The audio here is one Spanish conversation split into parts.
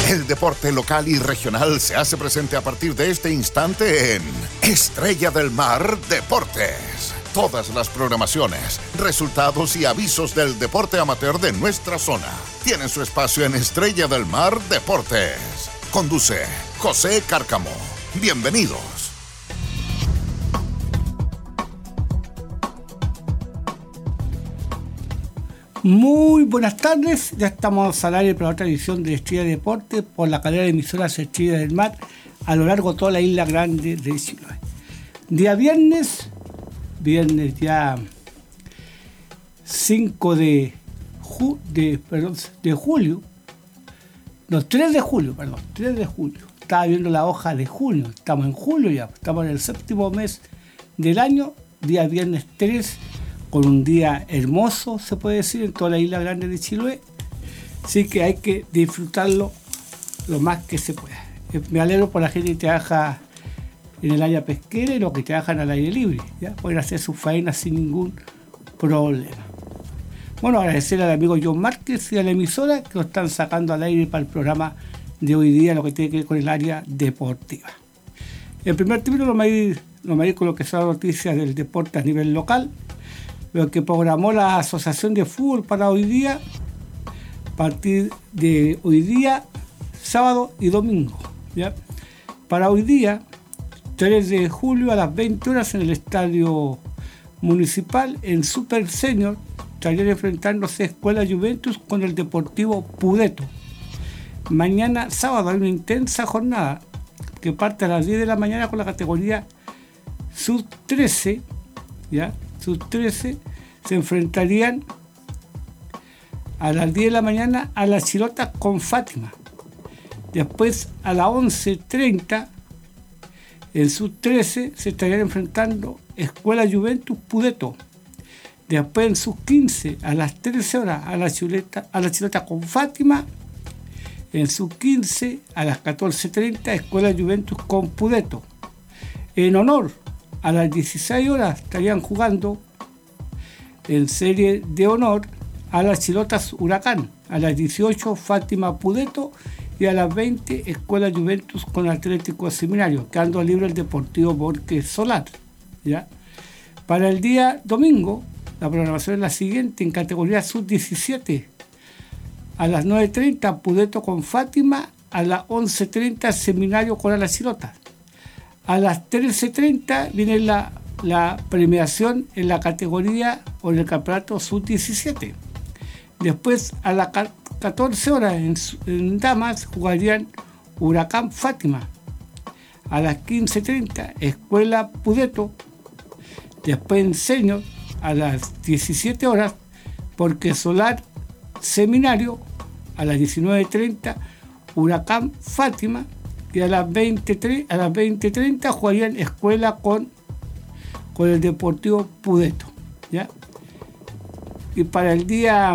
El deporte local y regional se hace presente a partir de este instante en Estrella del Mar Deportes. Todas las programaciones, resultados y avisos del deporte amateur de nuestra zona tienen su espacio en Estrella del Mar Deportes. Conduce José Cárcamo. Bienvenidos. Muy buenas tardes, ya estamos al aire para otra edición de Estrella de Deporte por la cadena de emisoras Estrella del Mar a lo largo de toda la isla grande de Chiloé. Día viernes ya 5 de julio, no, 3 de julio. Estaba viendo la hoja de junio, estamos en julio ya, estamos en el séptimo mes del año, día viernes 3, con un día hermoso, se puede decir, en toda la isla grande de Chiloé. Así que hay que disfrutarlo lo más que se pueda. Me alegro por la gente que trabaja en el área pesquera y los que trabajan al aire libre. ¿Ya? Pueden hacer sus faenas sin ningún problema. Bueno, agradecer al amigo John Márquez y a la emisora que lo están sacando al aire para el programa de hoy día, lo que tiene que ver con el área deportiva. En primer término, nos vamos a ir con lo que son las noticias del deporte a nivel local. Lo que programó la Asociación de Fútbol para hoy día, a partir de hoy día, sábado y domingo. ¿Ya? Para hoy día, 3 de julio a las 20 horas en el Estadio Municipal, en Super Senior, estarían enfrentándose Escuela Juventus con el Deportivo Pudeto. Mañana, sábado, hay una intensa jornada que parte a las 10 de la mañana con la categoría Sub-13, ¿ya? Sub-13 se enfrentarían a las 10 de la mañana a las Chilotas con Fátima. Después a las 11:30 en Sub-13 se estarían enfrentando Escuela Juventus Pudeto. Después en Sub-15 a las 13 horas a la Chilota con Fátima. En Sub-15 a las 14:30 Escuela Juventus con Pudeto. En honor a las 16 horas estarían jugando en serie de honor a las Chilotas Huracán. A las 18 Fátima Pudeto y a las 20 Escuela Juventus con Atlético Seminario, quedando libre el Deportivo Borges Solar. ¿Ya? Para el día domingo, la programación es la siguiente: en categoría Sub-17, a las 9:30 Pudeto con Fátima, a las 11:30 Seminario con las Chilotas. A las 13:30 viene la premiación en la categoría o en el campeonato Sub-17. Después a las 14 horas en damas jugarían Huracán Fátima. A las 15:30 Escuela Pudeto. Después en senior a las 17 horas porque Solar Seminario. A las 19:30 Huracán Fátima. Y a las 20:30 jugarían Escuela con el Deportivo Pudeto. ¿Ya? Y para el día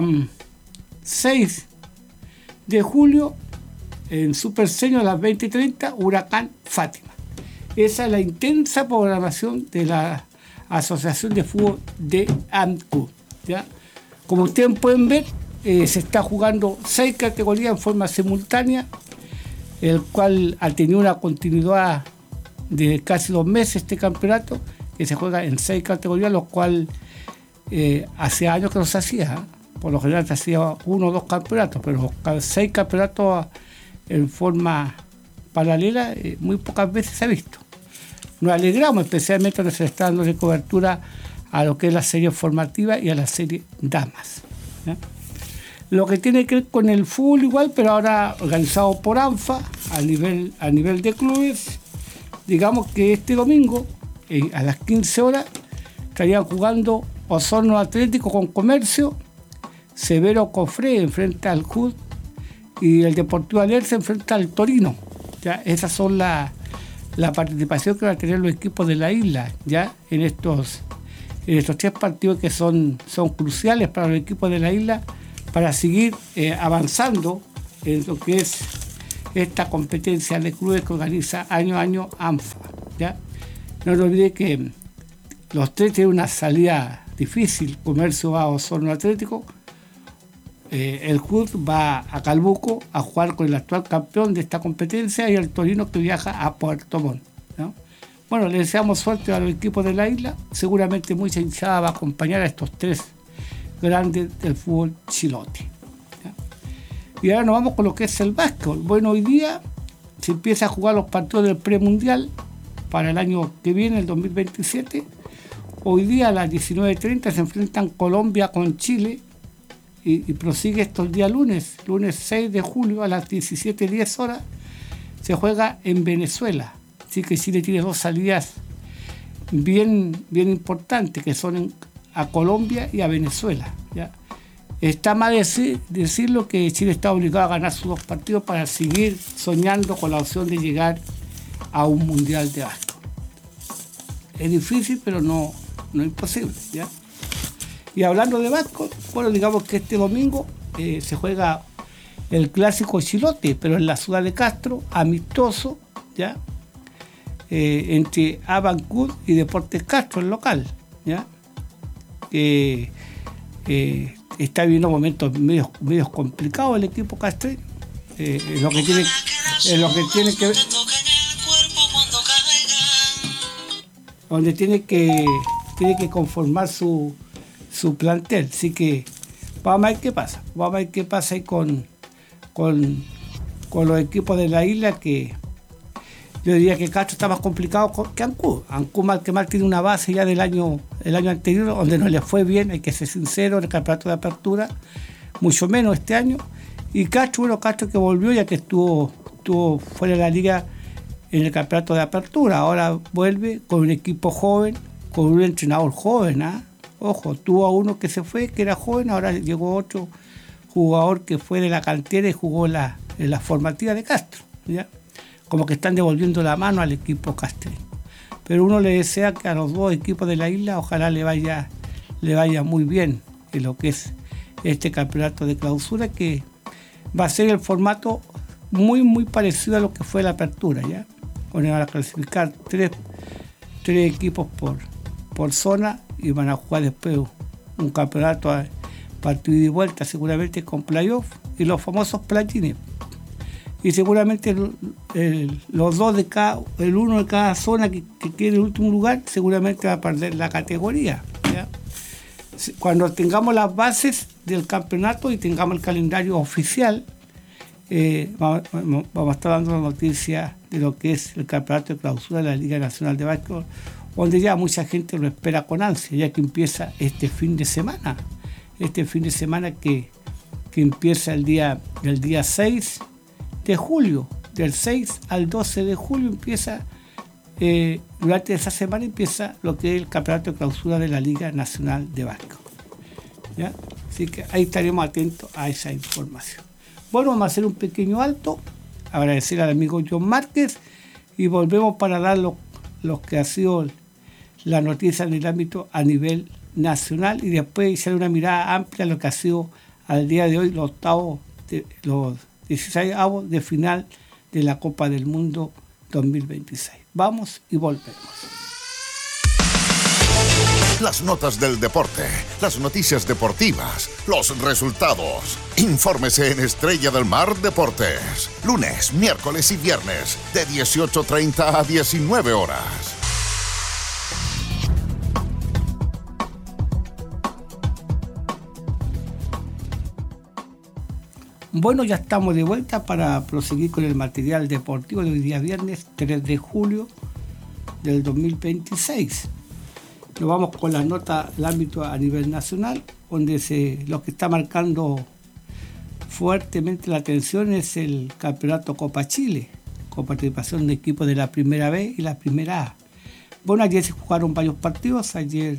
6 de julio, en Super Senior a las 20:30, Huracán Fátima. Esa es la intensa programación de la Asociación de Fútbol de AMCU. ¿Ya? Como ustedes pueden ver, se está jugando 6 categorías en forma simultánea, el cual ha tenido una continuidad de casi 2 meses este campeonato, que se juega en 6 categorías, lo cual hace años que no se hacía. Por lo general se hacía 1 o 2 campeonatos, pero 6 campeonatos en forma paralela muy pocas veces se ha visto. Nos alegramos, especialmente cuando se está dando de cobertura a lo que es la serie formativa y a la serie damas. ¿Ya? Lo que tiene que ver con el fútbol igual, pero ahora organizado por ANFA a nivel de clubes. Digamos que este domingo a las 15 horas estarían jugando Osorno Atlético con Comercio, Severo Cofré enfrenta al CUD y el Deportivo Alerce enfrenta al Torino. ¿Ya? Esas son la participación que van a tener los equipos de la isla, ¿ya? en estos 3 partidos que son cruciales para los equipos de la isla para seguir avanzando en lo que es esta competencia de clubes que organiza año a año ANFA. ¿Ya? No se olvide que los 3 tienen una salida difícil. Comercio va a Osorno Atlético, el HUD va a Calbuco a jugar con el actual campeón de esta competencia y el Torino que viaja a Puerto Montt, ¿no? Bueno, le deseamos suerte a los equipos de la isla. Seguramente mucha hinchada va a acompañar a estos tres grandes del fútbol chilote, ¿ya? Y ahora nos vamos con lo que es el básquetbol. Bueno, hoy día se empieza a jugar los partidos del premundial para el año que viene, el 2027. Hoy día a las 19:30 se enfrentan Colombia con Chile y prosigue esto el día lunes 6 de julio a las 17:10 horas. Se juega en Venezuela. Así que Chile tiene dos salidas bien importantes, que son a Colombia y a Venezuela, ¿ya? Está mal decirlo que Chile está obligado a ganar sus dos partidos para seguir soñando con la opción de llegar a un mundial de básquetbol. Es difícil, pero no imposible, ¿ya? Y hablando de básquetbol, bueno, digamos que este domingo se juega el clásico Chilote, pero en la ciudad de Castro, amistoso, ¿ya? Entre Abancud y Deportes Castro, el local, ¿ya? Está viviendo momentos medios complicados el equipo castreño, lo que tiene que ver, donde tiene que conformar su plantel. Así que vamos a ver qué pasa ahí con los equipos de la isla, que yo diría que Castro está más complicado que Ancud. Ancud mal que mal tiene una base ya del año anterior, donde no le fue bien, hay que ser sincero, en el campeonato de apertura, mucho menos este año. Y Castro que volvió, ya que estuvo fuera de la liga en el campeonato de apertura, ahora vuelve con un equipo joven, con un entrenador joven, ¿eh? Ojo, tuvo a uno que se fue, que era joven, ahora llegó otro jugador que fue de la cantera y jugó en la formativa de Castro, ¿ya? Como que están devolviendo la mano al equipo castreño. Pero uno le desea que a los dos equipos de la isla ojalá le vaya muy bien en lo que es este campeonato de clausura, que va a ser el formato muy parecido a lo que fue la apertura, ¿ya? Van a clasificar tres equipos por zona y van a jugar después un campeonato a partido y vuelta, seguramente con playoff y los famosos platines. Y seguramente los dos el uno de cada zona que quede en el último lugar, seguramente va a perder la categoría, ¿ya? Cuando tengamos las bases del campeonato y tengamos el calendario oficial, vamos a estar dando la noticia de lo que es el campeonato de clausura de la Liga Nacional de Básquetbol, donde ya mucha gente lo espera con ansia, ya que empieza este fin de semana que empieza el día 6 de julio, del 6 al 12 de julio empieza, durante esa semana empieza lo que es el campeonato de clausura de la Liga Nacional de Básquetbol, ¿ya? Así que ahí estaremos atentos a esa información. Bueno, vamos a hacer un pequeño alto, agradecer al amigo John Márquez y volvemos para dar lo que ha sido la noticia en el ámbito a nivel nacional y después echar una mirada amplia a lo que ha sido al día de hoy los 16avos de final de la Copa del Mundo 2026. Vamos y volvemos. Las notas del deporte, las noticias deportivas, los resultados. Infórmese en Estrella del Mar Deportes. Lunes, miércoles y viernes de 18:30 a 19 horas. Bueno, ya estamos de vuelta para proseguir con el material deportivo de hoy día viernes 3 de julio del 2026. Nos vamos con las notas del ámbito a nivel nacional, donde lo que está marcando fuertemente la atención es el campeonato Copa Chile, con participación de equipos de la Primera B y la Primera A. Bueno, ayer se jugaron varios partidos, ayer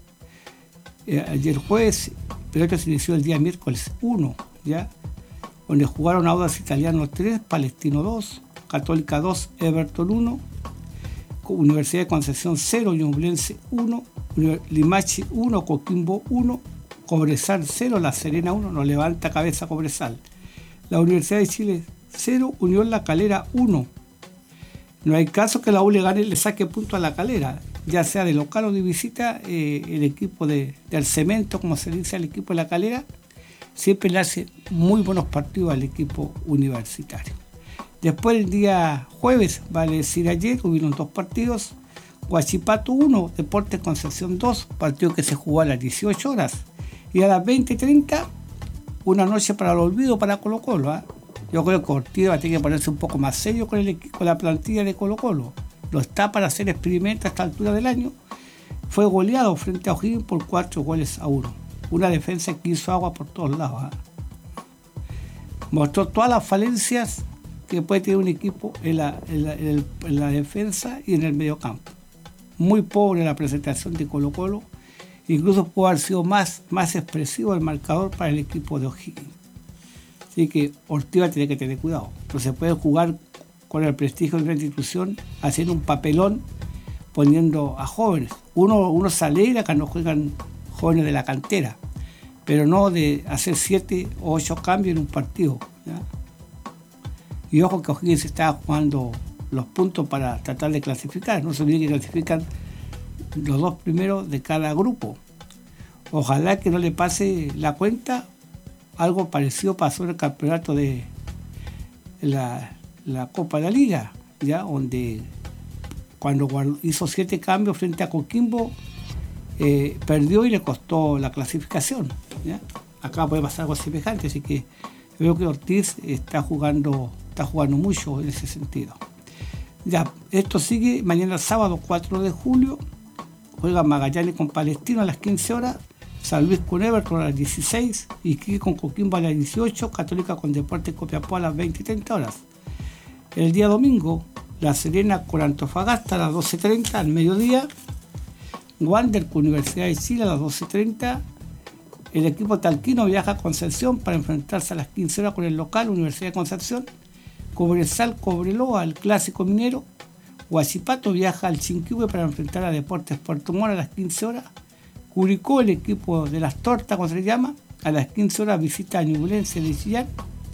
jueves, pero esto se inició el día miércoles 1, ¿ya? Donde jugaron Audax Italiano 3, Palestino 2, Católica 2, Everton 1, Universidad de Concepción 0, Ñublense 1, Limache 1, Coquimbo 1, Cobresal 0, La Serena 1, no levanta cabeza Cobresal. La Universidad de Chile 0, Unión La Calera 1. No hay caso que la U le saque punto a La Calera, ya sea de local o de visita. El equipo del cemento, como se dice al equipo de La Calera, siempre le hace muy buenos partidos al equipo universitario. Después el día jueves, vale decir ayer, hubieron 2 partidos. Huachipato 1, Deportes Concepción 2, partido que se jugó a las 18 horas. Y a las 20:30, una noche para el olvido para Colo-Colo. Yo creo que Ortiz va a tener que ponerse un poco más serio con la plantilla de Colo-Colo. No está para hacer experimentos a esta altura del año. Fue goleado frente a O'Higgins por 4-1. Una defensa que hizo agua por todos lados. Mostró todas las falencias que puede tener un equipo en la defensa y en el mediocampo. Muy pobre la presentación de Colo-Colo. Incluso pudo haber sido más expresivo el marcador para el equipo de O'Higgins. Así que Ortiz va a tener que tener cuidado. No se puede jugar con el prestigio de una institución haciendo un papelón poniendo a jóvenes. Uno se alegra que no juegan jóvenes de la cantera, pero no de hacer 7 o 8 cambios en un partido, ¿ya? Y ojo que O'Higgins se está jugando los puntos para tratar de clasificar. No se olvide que clasifican los 2 primeros de cada grupo. Ojalá que no le pase la cuenta. Algo parecido pasó en el campeonato de la Copa de la Liga, ¿ya? Donde cuando hizo 7 cambios frente a Coquimbo, perdió y le costó la clasificación, ¿ya? Acá puede pasar algo semejante, así que veo que Ortiz está jugando mucho en ese sentido. Ya, esto sigue mañana sábado 4 de julio, juega Magallanes con Palestino a las 15 horas, San Luis con Everton a las 16, Iquique con Coquimbo a las 18, Católica con Deportes Copiapó a las 20:30 horas. El día domingo, La Serena con Antofagasta a las 12:30 al mediodía, Wander con Universidad de Chile a las 12:30, el equipo talquino viaja a Concepción para enfrentarse a las 15 horas con el local Universidad de Concepción, Cobresal Cobreloa, el clásico minero, Huachipato viaja al Chinquihue para enfrentar a Deportes Puerto Montt a las 15 horas, Curicó, el equipo de las tortas, como se le llama, a las 15 horas visita a Ñublense de Chillán,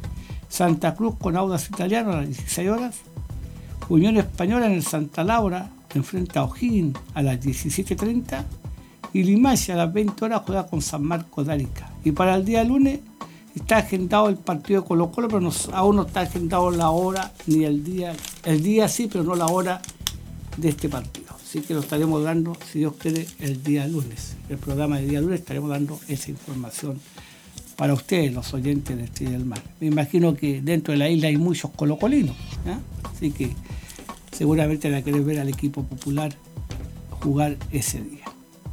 Santa Cruz con Audax Italiano a las 16 horas, Unión Española en el Santa Laura enfrenta a O'Higgins a las 17:30 y Limache a las 20 horas juega con San Marcos de Arica. Y para el día lunes está agendado el partido de Colo-Colo, pero aún no está agendado la hora ni el día sí, pero no la hora de este partido. Así que lo estaremos dando, si Dios quiere, el día lunes. El programa del día lunes estaremos dando esa información para ustedes, los oyentes de Estrella del Mar. Me imagino que dentro de la isla hay muchos colocolinos, ¿eh? Así que seguramente van a querer ver al equipo popular jugar ese día.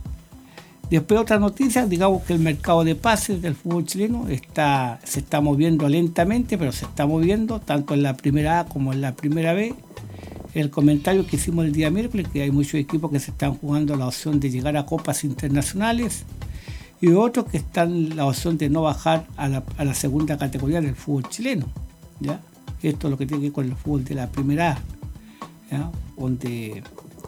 Después otra noticia, digamos que el mercado de pases del fútbol chileno se está moviendo lentamente, pero se está moviendo tanto en la primera A como en la primera B. El comentario que hicimos el día miércoles, que hay muchos equipos que se están jugando la opción de llegar a copas internacionales y otros que están la opción de no bajar a la segunda categoría del fútbol chileno, ¿ya? Esto es lo que tiene que ver con el fútbol de la primera A, ¿ya? Donde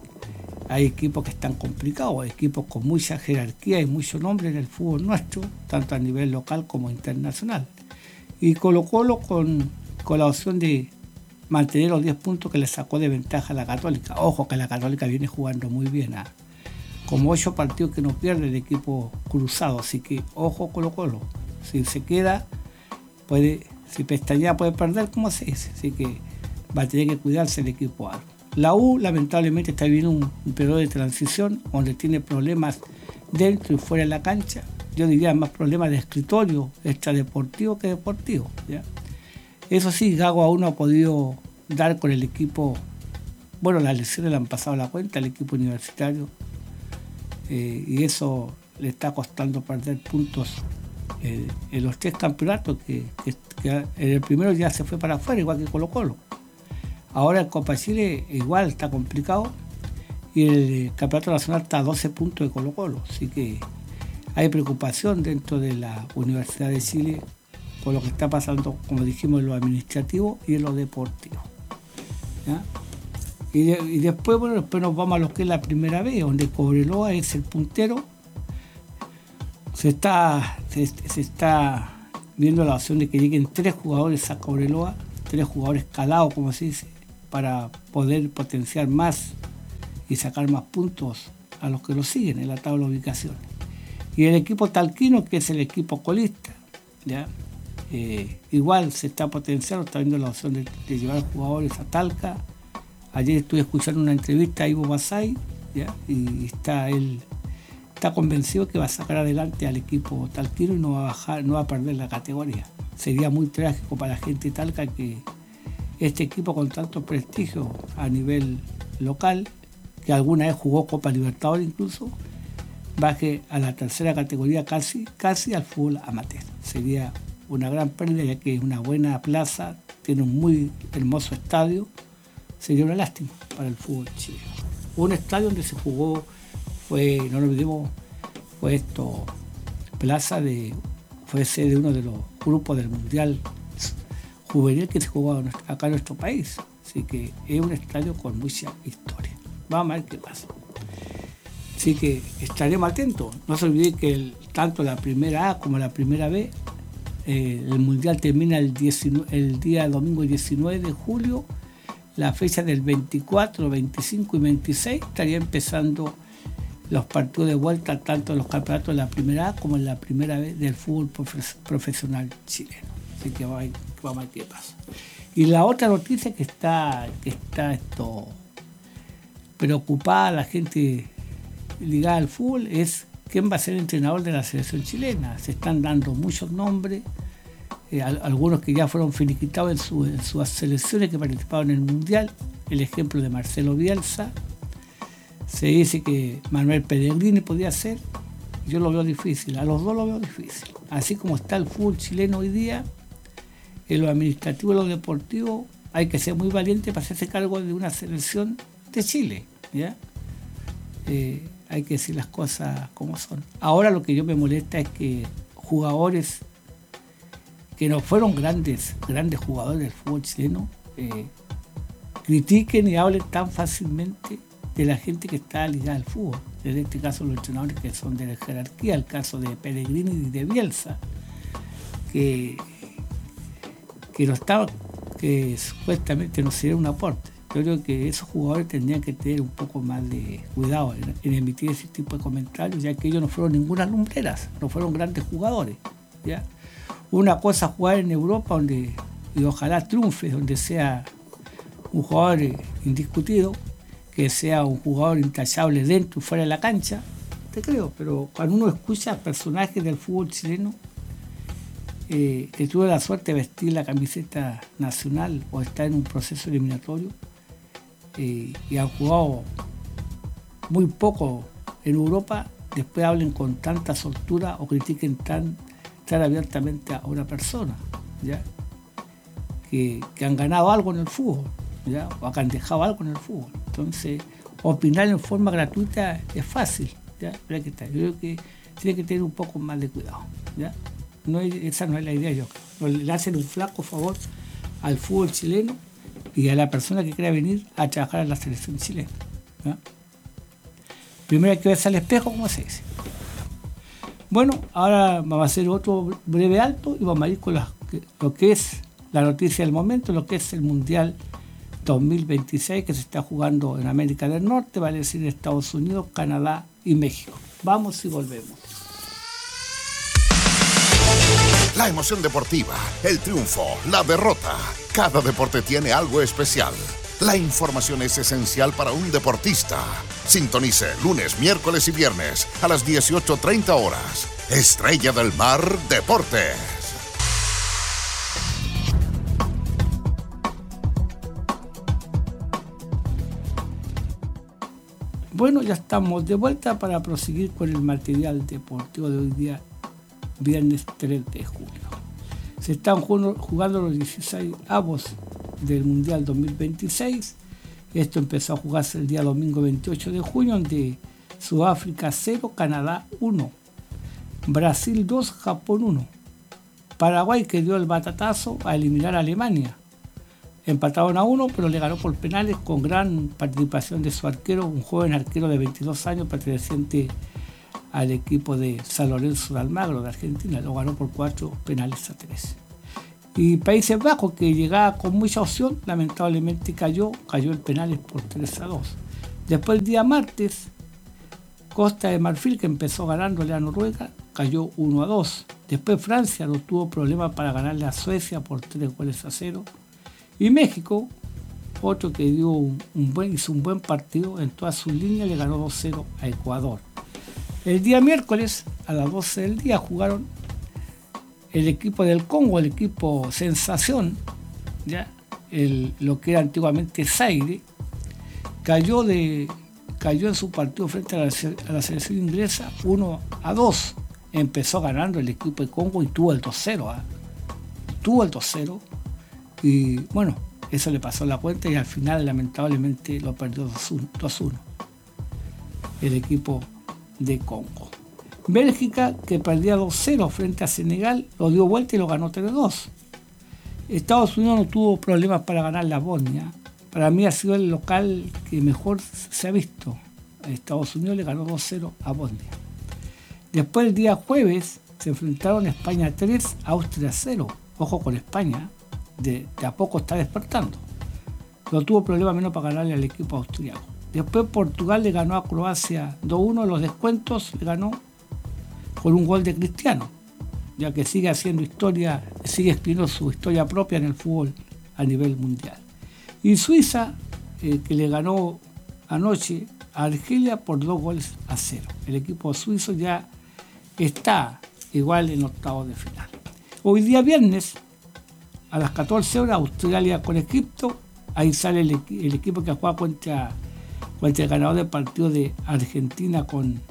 hay equipos que están complicados, equipos con mucha jerarquía y mucho nombre en el fútbol nuestro, tanto a nivel local como internacional. Y Colo-Colo con la opción de mantener los 10 puntos que le sacó de ventaja a la Católica. Ojo que la Católica viene jugando muy bien, como 8 partidos que no pierde el equipo cruzado, así que ojo Colo-Colo. Si se queda, si pestañea puede perder, como se dice, así que va a tener que cuidarse el equipo algo. La U lamentablemente está viviendo un periodo de transición donde tiene problemas dentro y fuera de la cancha. Yo diría más problemas de escritorio extradeportivo que deportivo, ¿ya? Eso sí, Gago aún no ha podido dar con el equipo. Bueno, las lesiones le han pasado la cuenta al equipo universitario, y eso le está costando perder puntos en los 3 campeonatos que en el primero ya se fue para afuera, igual que Colo-Colo. Ahora el Copa Chile igual está complicado y el Campeonato Nacional está a 12 puntos de Colo-Colo, así que hay preocupación dentro de la Universidad de Chile por lo que está pasando, como dijimos, en lo administrativo y en lo deportivo, ¿ya? Y después nos vamos a lo que es la primera vez, donde Cobreloa es el puntero. Se está viendo la opción de que lleguen 3 jugadores a Cobreloa, 3 jugadores calados, como se dice, para poder potenciar más y sacar más puntos a los que lo siguen en la tabla de ubicaciones. Y el equipo talquino, que es el equipo colista, ¿ya? Igual se está potenciando, está viendo la opción de llevar jugadores a Talca. Ayer estuve escuchando una entrevista a Ivo Basay, ¿ya? Y él está convencido que va a sacar adelante al equipo talquino y no va a bajar, no va a perder la categoría. Sería muy trágico para la gente de Talca que este equipo con tanto prestigio a nivel local, que alguna vez jugó Copa Libertadores incluso, baje a la tercera categoría casi al fútbol amateur. Sería una gran pérdida, ya que es una buena plaza, tiene un muy hermoso estadio. Sería una lástima para el fútbol chileno. Un estadio donde se jugó, no lo olvidemos, fue sede de uno de los grupos del Mundial Juvenil que se jugó acá en nuestro país. Así que es un estadio con mucha historia. Vamos a ver qué pasa. Así que estaremos atentos. No se olvide que tanto la primera A como la primera B, el Mundial termina el día domingo 19 de julio. La fecha del 24, 25 y 26 estaría empezando los partidos de vuelta tanto en los campeonatos de la primera A como en la primera B del fútbol profesional chileno. Así que vamos a ver qué pasa. Y la otra noticia que está preocupada la gente ligada al fútbol es quién va a ser el entrenador de la selección chilena. Se están dando muchos nombres, algunos que ya fueron finiquitados en sus selecciones que participaron en el Mundial. El ejemplo de Marcelo Bielsa. Se dice que Manuel Pellegrini podía ser. Yo lo veo difícil, a los dos lo veo difícil. Así como está el fútbol chileno hoy día, en lo administrativo y lo deportivo, hay que ser muy valiente para hacerse cargo de una selección de Chile, ¿ya? Hay que decir las cosas como son. Ahora lo que yo me molesta es que jugadores que no fueron grandes jugadores del fútbol chileno critiquen y hablen tan fácilmente de la gente que está ligada al fútbol. En este caso los entrenadores que son de la jerarquía, el caso de Pellegrini y de Bielsa, que supuestamente no sería un aporte. Yo creo que esos jugadores tendrían que tener un poco más de cuidado en emitir ese tipo de comentarios, ya que ellos no fueron ninguna lumbreras, no fueron grandes jugadores, ¿ya? Una cosa es jugar en Europa y ojalá triunfe, donde sea un jugador indiscutido, que sea un jugador intachable dentro y fuera de la cancha, te creo, pero cuando uno escucha personajes del fútbol chileno que tuve la suerte de vestir la camiseta nacional o estar en un proceso eliminatorio y han jugado muy poco en Europa, después hablen con tanta soltura o critiquen tan abiertamente a una persona, ¿ya? Que han ganado algo en el fútbol, ¿ya? O que han dejado algo en el fútbol. Entonces, opinar en forma gratuita es fácil, ¿ya? Pero yo creo que tiene que tener un poco más de cuidado, ¿ya? Esa no es la idea, yo creo. Le hacen un flaco favor al fútbol chileno y a la persona que quiera venir a trabajar en la selección chilena, ¿ya? Primero hay que verse al espejo, como se dice. Bueno, ahora vamos a hacer otro breve alto y vamos a ir con lo que es la noticia del momento, lo que es el Mundial 2026 que se está jugando en América del Norte, vale decir Estados Unidos, Canadá y México. Vamos y volvemos. La emoción deportiva, el triunfo, la derrota. Cada deporte tiene algo especial. La información es esencial para un deportista. Sintonice lunes, miércoles y viernes a las 18:30 horas. Estrella del Mar Deportes. Bueno, ya estamos de vuelta para proseguir con el material deportivo de hoy día, viernes 3 de julio. Se están jugando los 16 avos del Mundial 2026. Esto empezó a jugarse el día domingo 28 de junio, donde Sudáfrica 0, Canadá 1, Brasil 2, Japón 1. Paraguay, que dio el batatazo a eliminar a Alemania. Empataron a 1, pero le ganó por penales con gran participación de su arquero, un joven arquero de 22 años perteneciente al equipo de San Lorenzo de Almagro de Argentina. Lo ganó por 4 penales a 3. Y Países Bajos, que llegaba con mucha opción, lamentablemente cayó en penales por 3-2. Después el día martes, Costa de Marfil, que empezó ganándole a Noruega, cayó 1-2. Después Francia no tuvo problemas para ganarle a Suecia por 3-0. Y México, otro que hizo un buen partido en todas sus líneas, le ganó 2-0 a Ecuador. El día miércoles, a las 12 del día, jugaron el equipo del Congo, el equipo Sensación, ¿ya? Lo que era antiguamente Zaire, cayó en su partido frente a la selección inglesa 1-2. Empezó ganando el equipo de Congo y tuvo el 2-0. Tuvo el 2-0 y bueno, eso le pasó la cuenta y al final lamentablemente lo perdió 2-1 el equipo de Congo. Bélgica, que perdía 2-0 frente a Senegal, lo dio vuelta y lo ganó 3-2. Estados Unidos no tuvo problemas para ganar la Bosnia. Para mí ha sido el local que mejor se ha visto. Estados Unidos le ganó 2-0 a Bosnia. Después, el día jueves, se enfrentaron España 3, Austria 0. Ojo con España, de a poco está despertando. No tuvo problema menos para ganarle al equipo austriaco. Después Portugal le ganó a Croacia 2-1. Los descuentos le ganó con un gol de Cristiano, ya que sigue haciendo historia, sigue escribiendo su historia propia en el fútbol a nivel mundial. Y Suiza, que le ganó anoche a Argelia por 2-0. El equipo suizo ya está igual en octavos de final. Hoy día viernes, a las 14 horas, Australia con Egipto. Ahí sale el equipo que juega contra el ganador del partido de Argentina con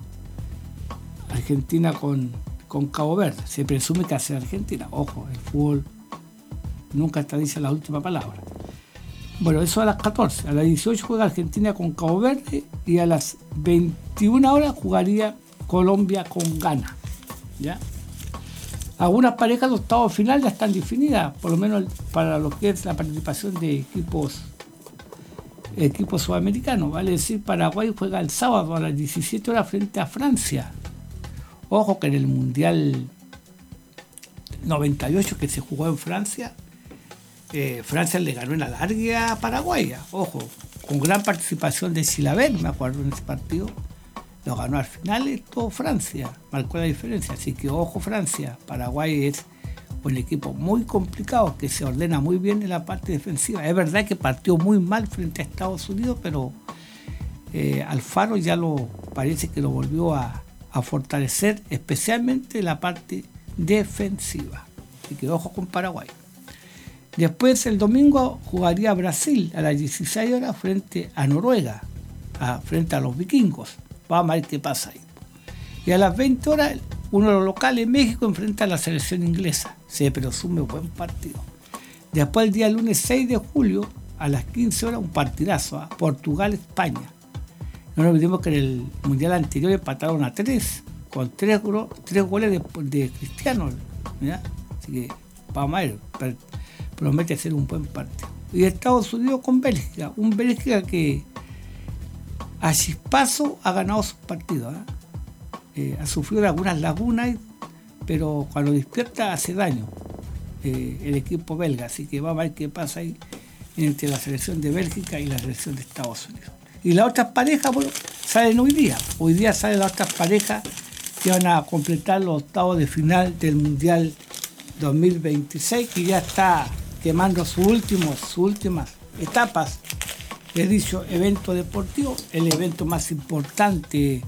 Cabo Verde. Se presume que hace Argentina. Ojo, el fútbol nunca está dice la última palabra. Bueno, eso a las 14. A las 18 juega Argentina con Cabo Verde y a las 21 horas jugaría Colombia con Ghana. ¿Ya? Algunas parejas de octavos final ya están definidas, por lo menos para lo que es la participación de equipos sudamericanos. Vale decir, Paraguay juega el sábado a las 17 horas frente a Francia. Ojo que en el Mundial 98 que se jugó en Francia, Francia le ganó en alargue a Paraguay. Ojo, con gran participación de Chilavert, me acuerdo en ese partido. Lo ganó al final todo Francia, marcó la diferencia. Así que ojo Francia, Paraguay es un equipo muy complicado que se ordena muy bien en la parte defensiva. Es verdad que partió muy mal frente a Estados Unidos, pero Alfaro ya parece que lo volvió a fortalecer, especialmente en la parte defensiva. Así que ojo con Paraguay. Después el domingo jugaría Brasil a las 16 horas frente a Noruega, frente a los vikingos. Vamos a ver qué pasa ahí. Y a las 20 horas, uno de los locales, México, enfrenta a la selección inglesa. Se presume buen partido. Después el día lunes 6 de julio, a las 15 horas, un partidazo, Portugal-España. No nos olvidemos que en el Mundial anterior empataron a 3, con 3 goles de Cristiano. ¿Ya? Así que vamos a ver, promete ser un buen partido. Y Estados Unidos con Bélgica, un Bélgica que a chispazo ha ganado sus partidos. Ha sufrido algunas lagunas, pero cuando despierta hace daño el equipo belga. Así que vamos a ver qué pasa ahí entre la selección de Bélgica y la selección de Estados Unidos. Y las otras parejas, bueno, salen hoy día. Hoy día salen las otras parejas que van a completar los octavos de final del Mundial 2026, que ya está quemando sus últimas etapas de dicho evento deportivo, el evento más importante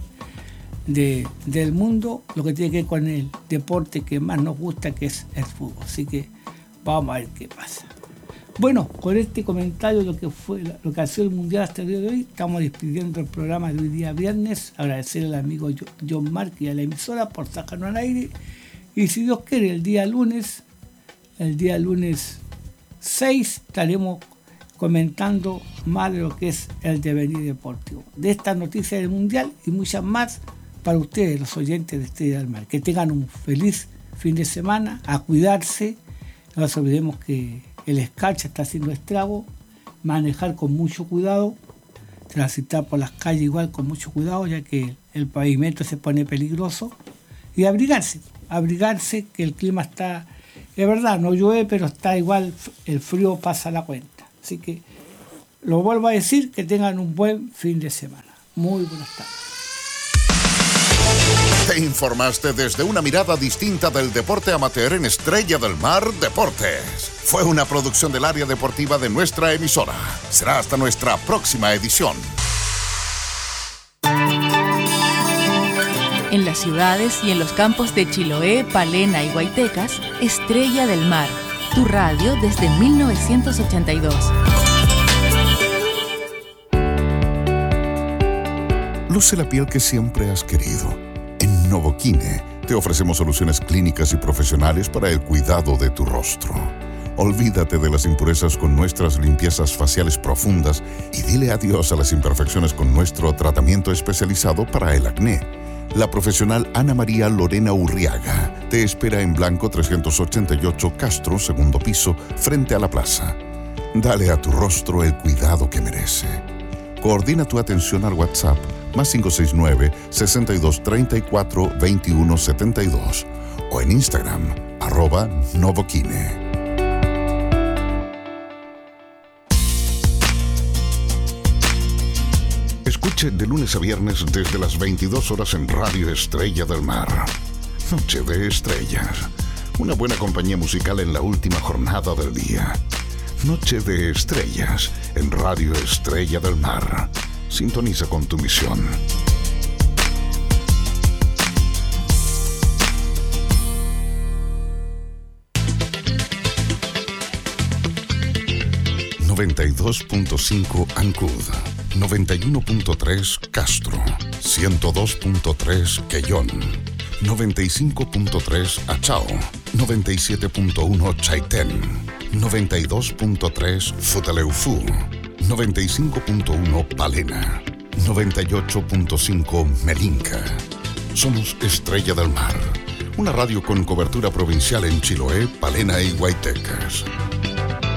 del mundo, lo que tiene que ver con el deporte que más nos gusta, que es el fútbol. Así que vamos a ver qué pasa. Bueno, con este comentario lo que ha sido el Mundial hasta el día de hoy, estamos despidiendo el programa de hoy día viernes. Agradecer al amigo John Mark y a la emisora por sacarnos al aire. Y si Dios quiere, el día lunes 6, estaremos comentando más de lo que es el devenir deportivo. De estas noticias del Mundial y muchas más para ustedes, los oyentes de Estrella del Mar. Que tengan un feliz fin de semana, a cuidarse. No nos olvidemos que el escarcha está haciendo estrago, manejar con mucho cuidado, transitar por las calles igual con mucho cuidado, ya que el pavimento se pone peligroso, y abrigarse, que el clima está, es verdad, no llueve, pero está igual, el frío pasa la cuenta. Así que lo vuelvo a decir, que tengan un buen fin de semana. Muy buenas tardes. Te informaste desde una mirada distinta del deporte amateur en Estrella del Mar Deportes. Fue una producción del área deportiva de nuestra emisora. Será hasta nuestra próxima edición. En las ciudades y en los campos de Chiloé, Palena y Guaytecas, Estrella del Mar, tu radio desde 1982. Luce la piel que siempre has querido. En Novoquine te ofrecemos soluciones clínicas y profesionales para el cuidado de tu rostro. Olvídate de las impurezas con nuestras limpiezas faciales profundas y dile adiós a las imperfecciones con nuestro tratamiento especializado para el acné. La profesional Ana María Lorena Urriaga te espera en Blanco 388 Castro, segundo piso, frente a la plaza. Dale a tu rostro el cuidado que merece. Coordina tu atención al WhatsApp +569 6234 2172 o en Instagram @Novoquine. Escuche de lunes a viernes desde las 22 horas en Radio Estrella del Mar. Noche de Estrellas. Una buena compañía musical en la última jornada del día. Noche de Estrellas en Radio Estrella del Mar. Sintoniza con tu misión. ...92.5 Ancud... ...91.3 Castro... ...102.3 Quellón... ...95.3 Achao... ...97.1 Chaitén... ...92.3 Futaleufú... ...95.1 Palena... ...98.5 Melinca... Somos Estrella del Mar... ...una radio con cobertura provincial en Chiloé, Palena y Guaytecas...